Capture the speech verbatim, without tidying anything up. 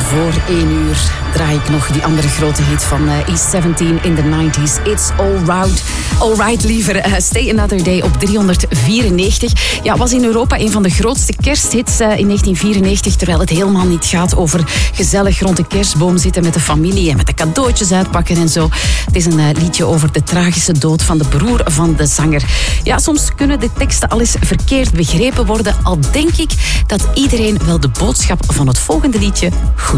voor één uur draai ik nog die andere grote hit van uh, E zeventien in de nineties. It's Alright. Alright, liever. Uh, Stay Another Day op driehonderdvierennegentig. Ja, was in Europa een van de grootste kersthits uh, in negentien vierennegentig, terwijl het helemaal niet gaat over gezellig rond de kerstboom zitten met de familie en met de cadeautjes uitpakken en zo. Het is een uh, liedje over de tragische dood van de broer van de zanger. Ja, soms kunnen de teksten al eens verkeerd begrepen worden, al denk ik dat iedereen wel de boodschap van het volgende liedje goed